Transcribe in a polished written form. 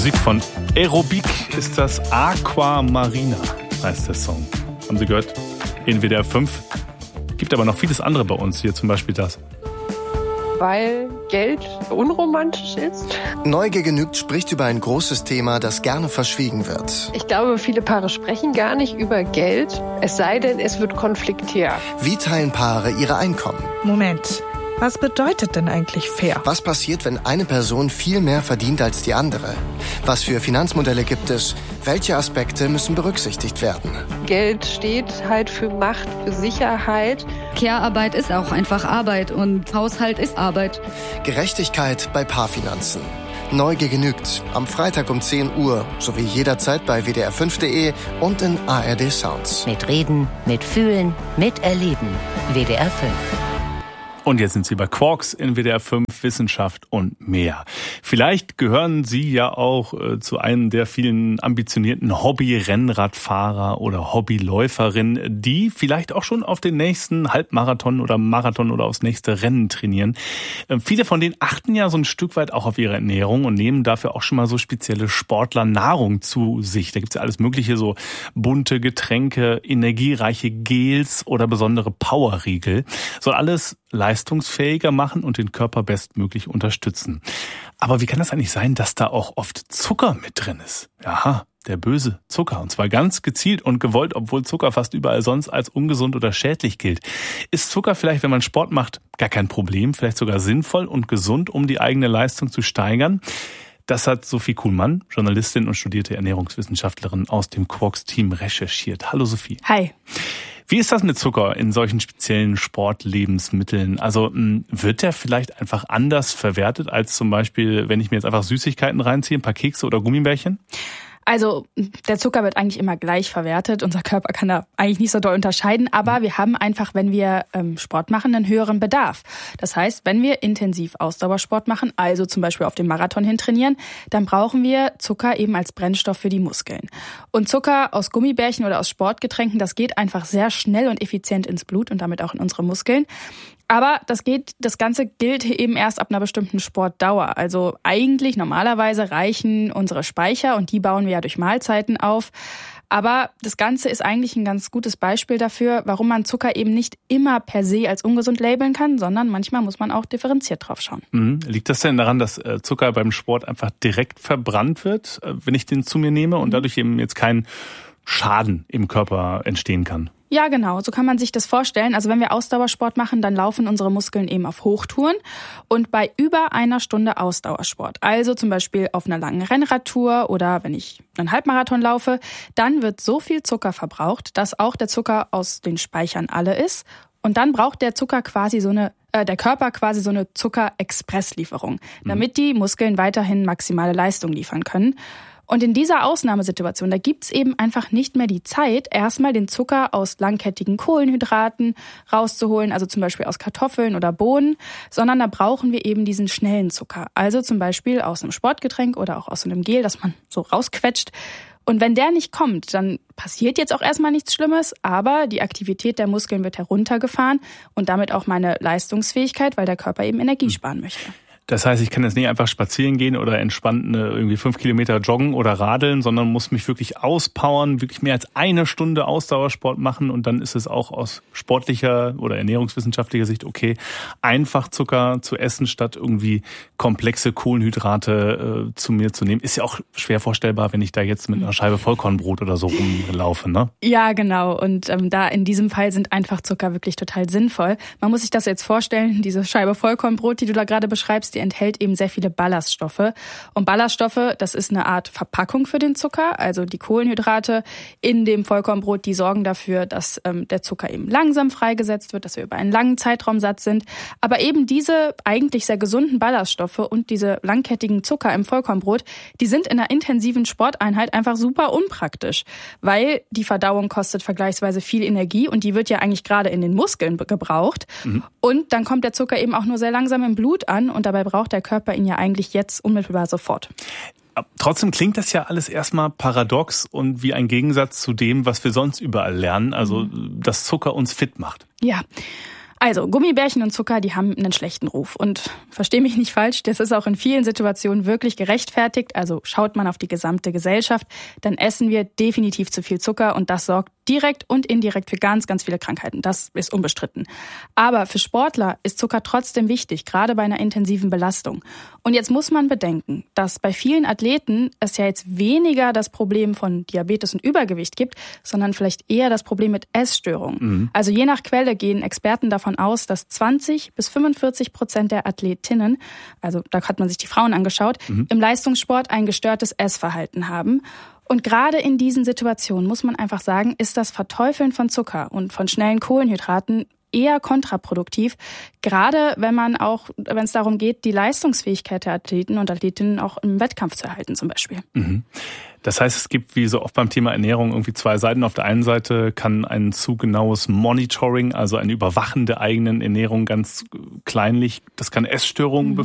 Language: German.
Musik von Aerobic ist das Aquamarina, heißt der Song. Haben Sie gehört? In WDR 5. Gibt aber noch vieles andere bei uns, hier zum Beispiel das. Weil Geld unromantisch ist. Neugier genügt spricht über ein großes Thema, das gerne verschwiegen wird. Ich glaube, viele Paare sprechen gar nicht über Geld, es sei denn, es wird konfliktiert. Wie teilen Paare ihre Einkommen? Moment, was bedeutet denn eigentlich fair? Was passiert, wenn eine Person viel mehr verdient als die andere? Was für Finanzmodelle gibt es? Welche Aspekte müssen berücksichtigt werden? Geld steht halt für Macht, für Sicherheit. Care-Arbeit ist auch einfach Arbeit und Haushalt ist Arbeit. Gerechtigkeit bei Paarfinanzen. Neugier genügt. Am Freitag um 10 Uhr sowie jederzeit bei wdr5.de und in ARD Sounds. Mitreden, mitfühlen, miterleben. WDR 5. Und jetzt sind Sie bei Quarks in WDR 5, Wissenschaft und mehr. Vielleicht gehören Sie ja auch zu einem der vielen ambitionierten Hobby-Rennradfahrer oder Hobbyläuferinnen, die vielleicht auch schon auf den nächsten Halbmarathon oder Marathon oder aufs nächste Rennen trainieren. Viele von denen achten ja so ein Stück weit auch auf ihre Ernährung und nehmen dafür auch schon mal so spezielle Sportlernahrung zu sich. Da gibt's ja alles mögliche, so bunte Getränke, energiereiche Gels oder besondere Powerriegel. Soll alles leistungsfähiger machen und den Körper bestmöglich unterstützen. Aber wie kann das eigentlich sein, dass da auch oft Zucker mit drin ist? Aha, der böse Zucker. Und zwar ganz gezielt und gewollt, obwohl Zucker fast überall sonst als ungesund oder schädlich gilt. Ist Zucker vielleicht, wenn man Sport macht, gar kein Problem, vielleicht sogar sinnvoll und gesund, um die eigene Leistung zu steigern? Das hat Sophie Kuhlmann, Journalistin und studierte Ernährungswissenschaftlerin aus dem Quarks-Team, recherchiert. Hallo Sophie. Hi. Wie ist das mit Zucker in solchen speziellen Sportlebensmitteln? Also wird der vielleicht einfach anders verwertet als zum Beispiel, wenn ich mir jetzt einfach Süßigkeiten reinziehe, ein paar Kekse oder Gummibärchen? Also der Zucker wird eigentlich immer gleich verwertet. Unser Körper kann da eigentlich nicht so doll unterscheiden. Aber wir haben einfach, wenn wir Sport machen, einen höheren Bedarf. Das heißt, wenn wir intensiv Ausdauersport machen, also zum Beispiel auf den Marathon hin trainieren, dann brauchen wir Zucker eben als Brennstoff für die Muskeln. Und Zucker aus Gummibärchen oder aus Sportgetränken, das geht einfach sehr schnell und effizient ins Blut und damit auch in unsere Muskeln. Aber das Ganze gilt eben erst ab einer bestimmten Sportdauer. Also eigentlich normalerweise reichen unsere Speicher und die bauen wir ja durch Mahlzeiten auf. Aber das Ganze ist eigentlich ein ganz gutes Beispiel dafür, warum man Zucker eben nicht immer per se als ungesund labeln kann, sondern manchmal muss man auch differenziert drauf schauen. Liegt das denn daran, dass Zucker beim Sport einfach direkt verbrannt wird, wenn ich den zu mir nehme und dadurch eben jetzt kein Schaden im Körper entstehen kann? Ja, genau. So kann man sich das vorstellen. Also wenn wir Ausdauersport machen, dann laufen unsere Muskeln eben auf Hochtouren. Und bei über einer Stunde Ausdauersport, also zum Beispiel auf einer langen Rennradtour oder wenn ich einen Halbmarathon laufe, dann wird so viel Zucker verbraucht, dass auch der Zucker aus den Speichern alle ist. Und dann braucht der Körper quasi so eine Zucker-Express-Lieferung, damit die Muskeln weiterhin maximale Leistung liefern können. Und in dieser Ausnahmesituation, da gibt's eben einfach nicht mehr die Zeit, erstmal den Zucker aus langkettigen Kohlenhydraten rauszuholen, also zum Beispiel aus Kartoffeln oder Bohnen, sondern da brauchen wir eben diesen schnellen Zucker. Also zum Beispiel aus einem Sportgetränk oder auch aus einem Gel, das man so rausquetscht. Und wenn der nicht kommt, dann passiert jetzt auch erstmal nichts Schlimmes, aber die Aktivität der Muskeln wird heruntergefahren und damit auch meine Leistungsfähigkeit, weil der Körper eben Energie sparen möchte. Das heißt, ich kann jetzt nicht einfach spazieren gehen oder entspannt irgendwie 5 Kilometer joggen oder radeln, sondern muss mich wirklich auspowern, wirklich mehr als eine Stunde Ausdauersport machen und dann ist es auch aus sportlicher oder ernährungswissenschaftlicher Sicht okay, einfach Zucker zu essen, statt irgendwie komplexe Kohlenhydrate zu mir zu nehmen. Ist ja auch schwer vorstellbar, wenn ich da jetzt mit einer Scheibe Vollkornbrot oder so rumlaufe, ne? Ja, genau. Und da in diesem Fall sind einfach Zucker wirklich total sinnvoll. Man muss sich das jetzt vorstellen, diese Scheibe Vollkornbrot, die du da gerade beschreibst, die enthält eben sehr viele Ballaststoffe. Und Ballaststoffe, das ist eine Art Verpackung für den Zucker. Also die Kohlenhydrate in dem Vollkornbrot, die sorgen dafür, dass der Zucker eben langsam freigesetzt wird, dass wir über einen langen Zeitraum satt sind. Aber eben diese eigentlich sehr gesunden Ballaststoffe und diese langkettigen Zucker im Vollkornbrot, die sind in einer intensiven Sporteinheit einfach super unpraktisch, weil die Verdauung kostet vergleichsweise viel Energie und die wird ja eigentlich gerade in den Muskeln gebraucht. Und dann kommt der Zucker eben auch nur sehr langsam im Blut an und dabei braucht der Körper ihn ja eigentlich jetzt unmittelbar sofort. Trotzdem klingt das ja alles erstmal paradox und wie ein Gegensatz zu dem, was wir sonst überall lernen, also dass Zucker uns fit macht. Ja. Also Gummibärchen und Zucker, die haben einen schlechten Ruf. Und versteh mich nicht falsch, das ist auch in vielen Situationen wirklich gerechtfertigt. Also schaut man auf die gesamte Gesellschaft, dann essen wir definitiv zu viel Zucker und das sorgt direkt und indirekt für ganz, ganz viele Krankheiten. Das ist unbestritten. Aber für Sportler ist Zucker trotzdem wichtig, gerade bei einer intensiven Belastung. Und jetzt muss man bedenken, dass bei vielen Athleten es ja jetzt weniger das Problem von Diabetes und Übergewicht gibt, sondern vielleicht eher das Problem mit Essstörungen. Also je nach Quelle gehen Experten davon aus, dass 20-45% der Athletinnen, also da hat man sich die Frauen angeschaut, im Leistungssport ein gestörtes Essverhalten haben. Und gerade in diesen Situationen muss man einfach sagen, ist das Verteufeln von Zucker und von schnellen Kohlenhydraten eher kontraproduktiv, gerade wenn es darum geht, die Leistungsfähigkeit der Athleten und Athletinnen auch im Wettkampf zu erhalten zum Beispiel. Das heißt, es gibt wie so oft beim Thema Ernährung irgendwie zwei Seiten. Auf der einen Seite kann ein zu genaues Monitoring, also ein Überwachen der eigenen Ernährung ganz kleinlich, das kann Essstörungen